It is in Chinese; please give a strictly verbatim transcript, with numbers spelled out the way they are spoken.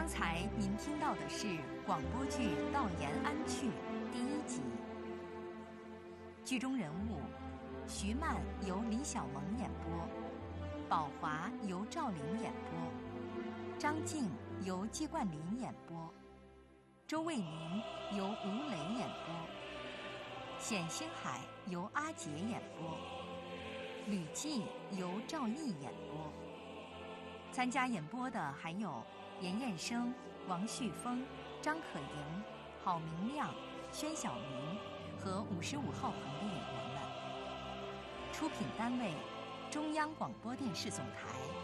刚才您听到的是广播剧《到延安去》第一集。剧中人物：徐曼由李小萌演播，宝华由赵玲演播，张静由季冠霖演播，周卫民由吴磊演播，冼星海由阿杰演播，吕季由赵毅演播。参加演播的还有严彦生、王旭峰、张可盈、郝明亮、宣晓明和五十五号棚的演员们。出品单位：中央广播电视总台。